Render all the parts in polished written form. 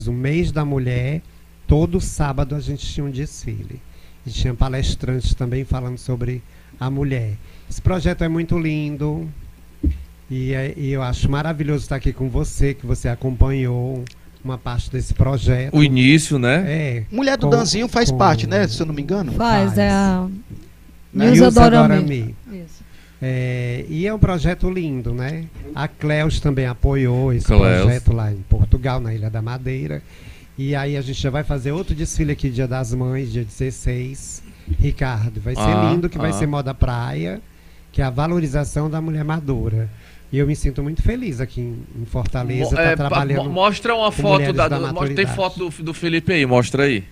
o mês da mulher, todo sábado a gente tinha um desfile. E tinha palestrantes também falando sobre a mulher. Esse projeto é muito lindo e eu acho maravilhoso estar aqui com você, que você acompanhou uma parte desse projeto. O início, né? Mulher do Danzinho faz parte, né? Se eu não me engano. Faz. É a Nilza Dorami. Isso. E é um projeto lindo, né? A Cleus também apoiou esse projeto lá em Portugal, na Ilha da Madeira. E aí a gente já vai fazer outro desfile aqui, Dia das Mães, dia 16. Ricardo, vai ser lindo, que vai ser moda praia, que é a valorização da mulher madura. E eu me sinto muito feliz aqui em Fortaleza, tá trabalhando. Mostra uma foto tem foto do Felipe aí, mostra aí.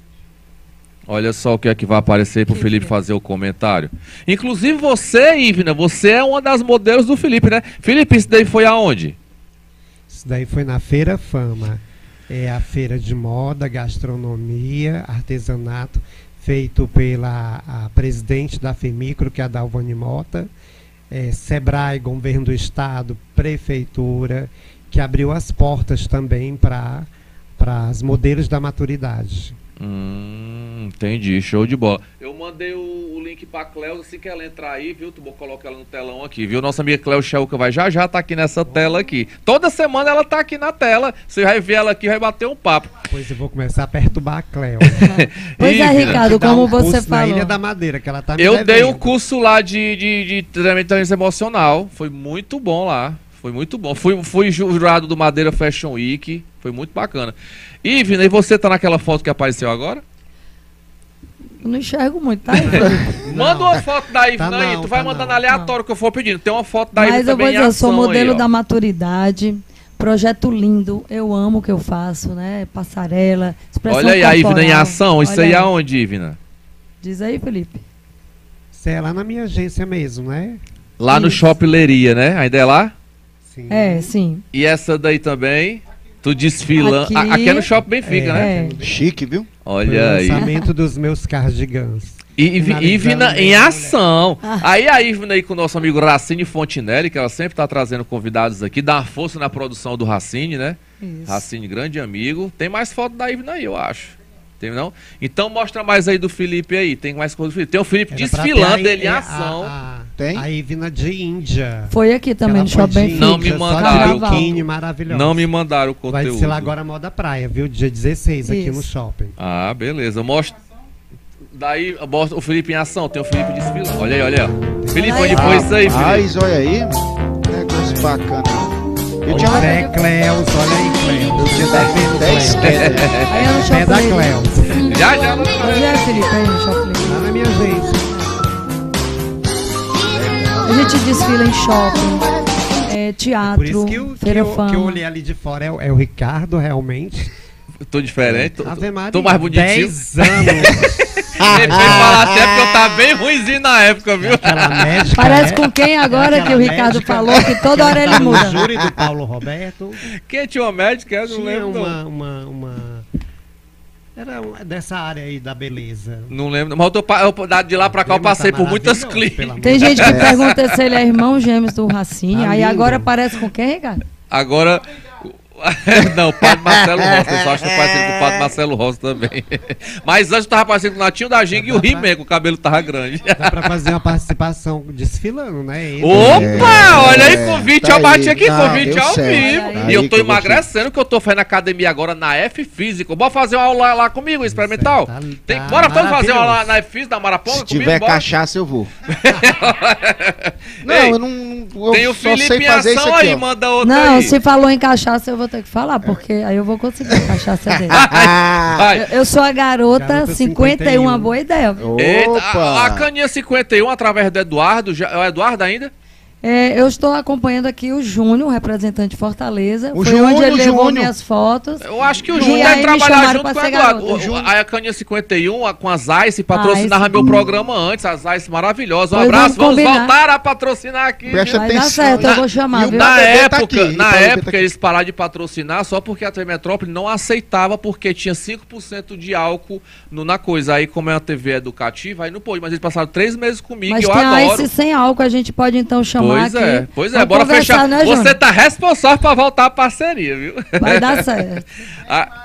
Olha só o que é que vai aparecer pro Felipe fazer o comentário. Inclusive você, Ivna, você é uma das modelos do Felipe, né? Felipe, isso daí foi aonde? Isso daí foi na Feira Fama. É a feira de moda, gastronomia, artesanato, feito pela a presidente da FEMICRO, que é a Dalvani Mota, Sebrae, Governo do Estado, Prefeitura, que abriu as portas também para as modelos da maturidade. Entendi, show de bola. Eu mandei o link pra Cleo, assim que ela entrar aí, viu? Tu vou colocar ela no telão aqui, viu? Nossa amiga Cleo Chauca vai já tá aqui nessa tela aqui. Toda semana ela tá aqui na tela. Você vai ver ela aqui, vai bater um papo. Pois eu vou começar a perturbar a Cleo. Pois é, Ricardo, como você falou. Na Ilha da Madeira, que ela tá me Eu devendo. dei um curso lá de treinamento emocional. Foi muito bom lá. Foi muito bom. Fui jurado do Madeira Fashion Week. Foi muito bacana. Ivna, e você tá naquela foto que apareceu agora? Eu não enxergo muito, tá? Manda uma foto da Ivna aí. Tu vai mandando aleatório que eu for pedindo. Tem uma foto da Ivna também. Mas eu vou dizer, eu sou modelo aí, da maturidade. Projeto lindo. Eu amo o que eu faço, né? Passarela, expressão Olha aí a corporal. Ivna em ação. Isso Olha aí é aonde, Ivna? Diz aí, Felipe. Isso é lá na minha agência mesmo, né? Lá no Shopping Leria, né? Ainda é lá? Sim. Sim. E essa daí também? Tu desfilando. Aqui é no Shopping Benfica, né? Chique, viu? Olha aí. O lançamento dos meus cardigans. Ivna em ação. Aí a Ivna aí com o nosso amigo Racine Fontinelli, que ela sempre tá trazendo convidados aqui, dá uma força na produção do Racine, né? Isso. Racine, grande amigo. Tem mais foto da Ivna aí, eu acho. Tem não? Então mostra mais aí do Felipe aí. Tem mais coisa do Felipe. Tem o Felipe desfilando ele em ação. Tem? A Ivna de Índia. Foi aqui também no Shopping Benfica. Não me mandaram. Maravilhoso. Não me mandaram o conteúdo. Vai ser lá agora moda praia, viu? Dia 16 aqui no shopping. Ah, beleza. Mostra. Daí o Felipe em ação. Tem o Felipe desfilando. Olha aí, olha aí. Felipe, onde foi isso aí, Felipe? Mas olha aí. Negócio bacana. Eu tinha Cleus, olha aí, Cleus. Eu tinha 10 pés. Aí é no Pé da Shopping. Cleus. Já. Onde é, Felipe? Aí no Shopping. Lá na minha agência. A gente desfila em shopping, teatro, Por isso que Feira eu Fama. olhei ali de fora é o Ricardo, realmente. Eu tô diferente. Ave Maria, Tô mais bonitinho. 10 anos. Ele veio falar até porque eu tava bem ruimzinho na época, viu? Aquela médica, Parece com quem agora que o Ricardo médica, falou que toda hora ele no muda. júri do Paulo Roberto. Quem tinha uma médica? Eu não Tinha lembro. Era dessa área aí da beleza. Não lembro. Mas de lá pra cá eu passei por muitas clínicas. Tem gente que pergunta se ele é irmão gêmeos do Racine. Tá aí lindo. agora parece com quem, Ricardo? Agora. Não, o Padre Marcelo Rossi. Eu só acho que eu parecendo com o Padre Marcelo Rossi também. Mas antes eu tava parecendo com o Natinho da Ginga e o He-Man, que o cabelo tava grande. Dá pra fazer uma participação desfilando, né? Opa! Olha aí, convite. Eu bati aqui, convite deu ao certo. vivo. Aí E eu tô que eu vou emagrecendo, que eu tô fazendo academia agora na F Física. Bora fazer uma aula lá comigo, experimental? Bora, vamos fazer uma aula na F Física, da Maraponga Se comigo? tiver Bora. cachaça, eu vou. Não, Ei, eu não. Eu tem o só Felipe sei em fazer isso ação aqui, aí, ó. manda outra Não, aí. se falou em cachaça, eu vou ter que falar, porque aí eu vou conseguir a cachaça dele. Vai. Eu sou a garota Garota 51, uma boa ideia. Eita, Opa! a caninha 51, através do Eduardo. É o Eduardo ainda? Eu estou acompanhando aqui o Júnior, representante de Fortaleza. O Foi Júnior, onde ele levou Júnior. minhas fotos. Eu acho que o E Júnior aí deve me trabalhar chamaram junto pra com o ser Eduardo. garota. A Caninha 51, com as Ice, patrocinava meu programa antes. As Ice maravilhosas. Um Pois abraço, vamos vamos combinar. voltar a patrocinar aqui. Presta Vai dar atenção. certo, eu vou chamar, E o viu? Na BBB tá época, aqui, na o BBB tá época aqui. eles pararam de patrocinar só porque a TV Metrópole não aceitava, porque tinha 5% de álcool na coisa. Aí, como é uma TV educativa, aí não pôde. Mas eles passaram 3 meses comigo, Mas eu tem a adoro. Ice sem álcool, a gente pode então chamar Pois é, Vamos bora conversar, fechar. né, Você Júnior? tá responsável pra voltar a parceria, viu? Vai dar certo.